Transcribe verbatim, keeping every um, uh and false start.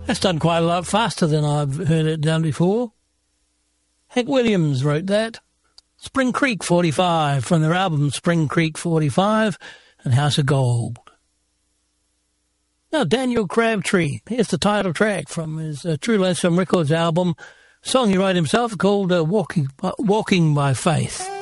That's done quite a lot faster than I've heard it done before. Hank Williams wrote that. Spring Creek forty-five, from their album Spring Creek forty-five and House of Gold. Now, Daniel Crabtree, here's the title track from his uh, True Lonesome Records album, song he wrote himself called uh, Walking, uh, Walking by Faith.